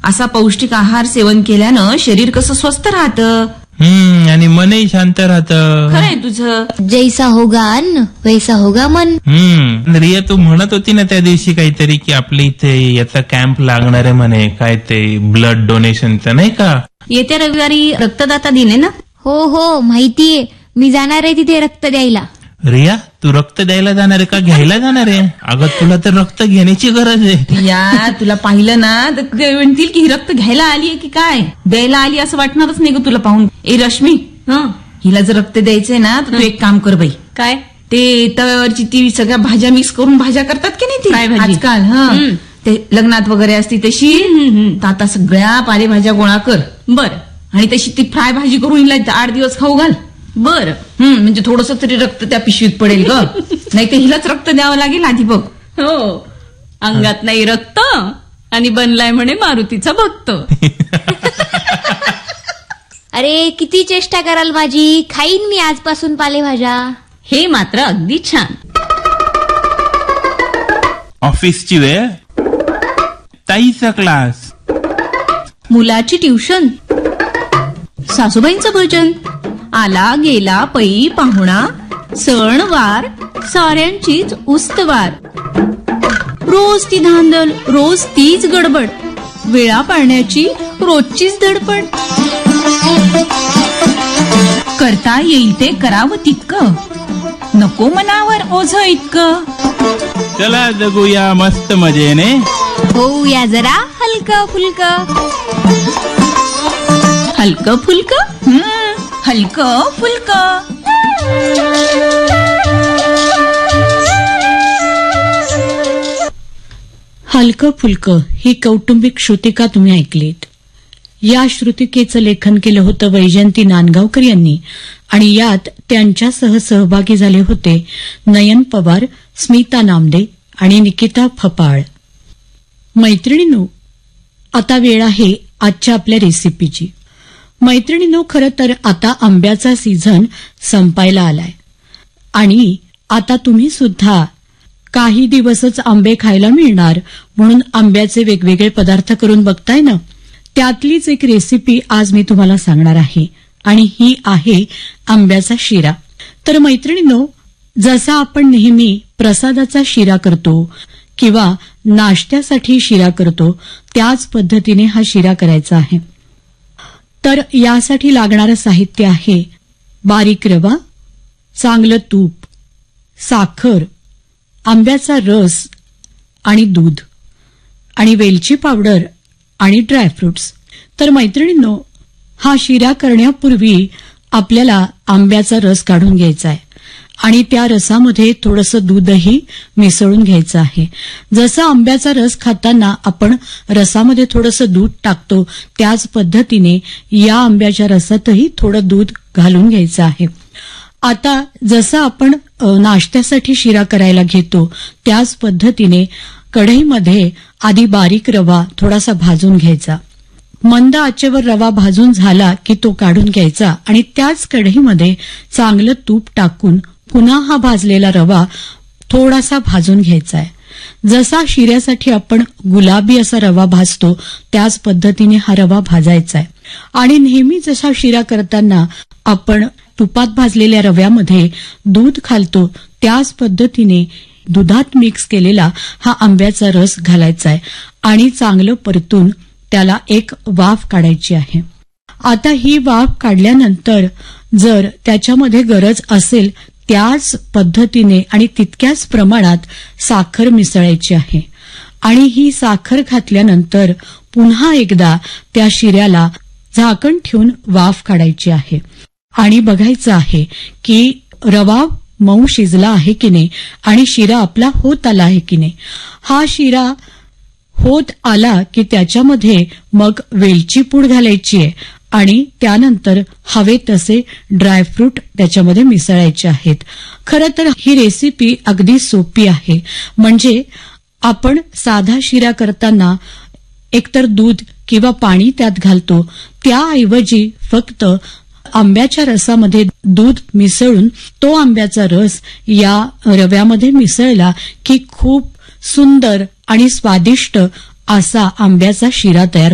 असा पौष्टिक आहार सेवन केल्यानं शरीर कसं स्वस्थ राहतं आणि मनही शांत राहतं. खरंय तुझं. जैसा होगा अन्न वैसा होगा मन. रिया तू म्हणत होती ना त्या दिवशी काहीतरी की आपल्या इथे याचा कॅम्प लागणार आहे म्हणे, काय ते ब्लड डोनेशनचा नाही का? येत्या रविवारी रक्तदाता दिन आहे ना. हो माहितीये, मी जाणार आहे तिथे रक्त द्यायला. रिया तू रक्त द्यायला जाणार आहे का घ्यायला जाणार आहे? अगं तुला तर रक्त घेण्याची गरज आहे. या तुला पाहिलं ना तर म्हणतील की ही रक्त घ्यायला आली आहे की काय द्यायला आली असं वाटणारच नाही ग तुला पाहून. ए रश्मी, हिला जर रक्त द्यायचंय ना तर तू एक काम कर बाई. काय? ते तव्यावरची ती सगळ्या भाज्या मिक्स करून भाज्या करतात की नाही काय ती भाजी? आजकाल ते लग्नात वगैरे असती तशी. तर आता सगळ्या पालेभाज्या गोळा कर. बर. आणि तशी ती फ्राय भाजी करून हिला 8 दिवस खाऊ घाल. बर. म्हणजे थोडस तरी रक्त त्या पिशवीत पडेल ग. नाही तर हिलाच रक्त द्यावं लागेल आधी बघ. हो, अंगात नाही रक्त आणि बनलाय म्हणे मारुतीचा भक्त. अरे किती चेष्टा कराल माझी, खाईन मी आजपासून पालेभाज्या. हे मात्र अगदी छान. ऑफिसची वेळ, ताईचा क्लास, मुलाची ट्युशन, सासूबाईंचं भजन, आला गेला पै पाहुणा, सण वार साऱ्यांचीच उस्तवार. रोज ती धांदल, रोज तीच गडबड, वेळा पाळण्याची रोजचीच धडपड. करता येईल ते करावं तितकं, नको मनावर ओझं इतकं. चला जगूया मस्त मजेने, होऊया जरा हलकं फुलकं. हलकं फुलकं, हलकं फुलकं. हलकं फुलकं ही कौटुंबिक श्रुतिका तुम्ही ऐकलीत. या श्रुतिकेचं लेखन केलं होतं वैजयंती नांदगावकर यांनी आणि यात त्यांच्यासह सहभागी झाले होते नयन पवार, स्मिता नामदे आणि निकिता फपाळ. मैत्रिणींनो, आता वेळ आहे आजच्या आपल्या रेसिपीची. मैत्रिणींनो, खरं तर आता आंब्याचा सीझन संपायला आलाय आणि आता तुम्ही सुद्धा काही दिवसच आंबे खायला मिळणार म्हणून आंब्याचे वेगवेगळे पदार्थ करून बघताय ना. त्यातलीच एक रेसिपी आज मी तुम्हाला सांगणार आहे आणि ही आहे आंब्याचा शिरा. तर मैत्रिणींनो, जसा आपण नेहमी प्रसादाचा शिरा करतो किंवा नाश्त्यासाठी शिरा करतो त्याच पद्धतीने हा शिरा करायचा आहे. तर यासाठी लागणारं साहित्य आहे बारीक रवा, चांगलं तूप, साखर, आंब्याचा रस आणि दूध आणि वेलची पावडर आणि ड्रायफ्रुट्स. तर मैत्रिणींनो, हा शिरा करण्यापूर्वी आपल्याला आंब्याचा रस काढून घ्यायचा आहे आणि त्या रसामध्ये थोडंसं दूधही मिसळून घ्यायचं आहे. जसं आंब्याचा रस खाताना आपण रसामध्ये थोडंसं दूध टाकतो त्याच पद्धतीने या आंब्याच्या रसातही थोडं दूध घालून घ्यायचं आहे. आता जसं आपण नाश्त्यासाठी शिरा करायला घेतो त्याच पद्धतीने कढईमध्ये आधी बारीक रवा थोडासा भाजून घ्यायचा. मंद आचेवर रवा भाजून झाला की तो काढून घ्यायचा आणि त्याच कढईमध्ये चांगलं तूप टाकून पुन्हा हा भाजलेला रवा थोडासा भाजून घ्यायचा आहे. जसा शिऱ्यासाठी आपण गुलाबी असा रवा भाजतो त्याच पद्धतीने हा रवा भाजायचा आहे. आणि नेहमी जसा शिरा करताना आपण तुपात भाजलेल्या रव्यामध्ये दूध घालतो त्याच पद्धतीने दुधात मिक्स केलेला हा आंब्याचा रस घालायचा आहे आणि चांगलं परतून त्याला एक वाफ काढायची आहे. आता ही वाफ काढल्यानंतर जर त्याच्यामध्ये गरज असेल त्याच पद्धतीने आणि तितक्याच प्रमाणात साखर मिसळायची आहे आणि ही साखर घातल्यानंतर पुन्हा एकदा त्या शिऱ्याला झाकण ठेवून वाफ काढायची आहे आणि बघायचं आहे की रवा मऊ शिजला आहे की नाही आणि शिरा आपला होत आला आहे की नाही. हा शिरा होत आला की त्याच्यामध्ये मग वेलची पूड घालायची आहे आणि त्यानंतर हवे तसे ड्रायफ्रूट त्याच्यामध्ये मिसळायचे आहेत. खरं तर ही रेसिपी अगदी सोपी आहे. म्हणजे आपण साधा शिरा करताना एकतर दूध किंवा पाणी त्यात घालतो त्याऐवजी फक्त आंब्याच्या रसामध्ये दूध मिसळून तो आंब्याचा रस या रव्यामध्ये मिसळला की खूप सुंदर आणि स्वादिष्ट असा आंब्याचा शिरा तयार